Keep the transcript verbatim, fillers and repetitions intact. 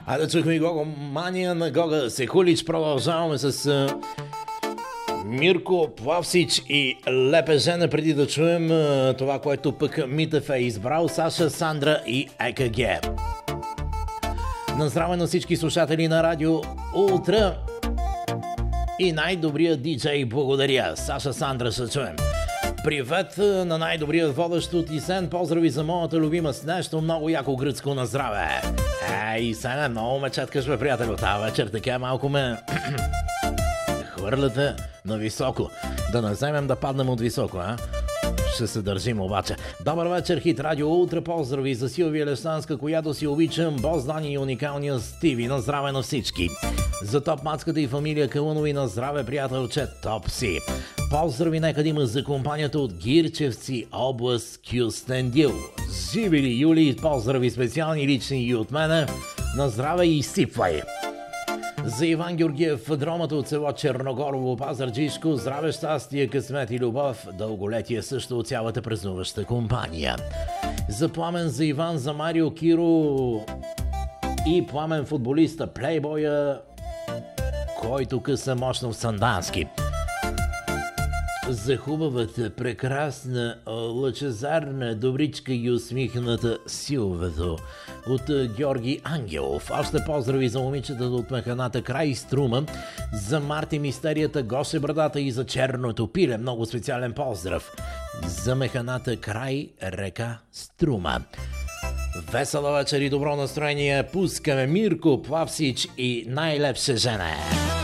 А да чухме Гого Мания на Гога Секулич. Продължаваме с а, Мирко Плавсич и Лепе Жена, преди да чуем а, това, което пък Митев е избрал. Саша, Сандра и ЕКГ. На здраве на всички слушатели на Радио Ултра и най-добрия диджей. Благодаря. Саша, Сандра ще чуем. Привет на най-добрия водещ от Исен. Поздрави за моята любима с нещо много яко гръцко на здраве. Ей, Исен, много ме четкаш, бе, приятел. Тази вечер така малко ме хвърляте на високо. Да не вземем да паднем от високо, а? Ще се държим обаче. Добър вечер, Хит Радио Ултра. Поздрави за Силвия Лещанска, която си обичам. Бос Дани и уникалния Стиви. На здраве на всички. За Топ Мацката и фамилия Калунови на здраве, приятелче Топ Си. Поздрави нека да има за компанията от Гирчевци, област Кюстендил. Живи Юли, поздрави специални лични и от мене. На здраве и сипвай. За Иван Георгиев, дромата от село Черногорово, Пазарджишко, здраве, щастие, късмет и любов, дълголетие също от цялата празнуваща компания. За Пламен, за Иван, за Марио, Киро и Пламен футболиста, плейбоя, който къса мощно в Сандански. За хубавата, прекрасна, лъчезарна, добричка и усмихната Силвето от Георги Ангелов. Още поздрави за момичетата от механата край Струма, за Марти Мистерията, Гоше Брадата и за Черното пиле. Много специален поздрав за механата край река Струма. Весела вечер и добро настроение. Пускаме Мирко Плавсич и най-лепше жене.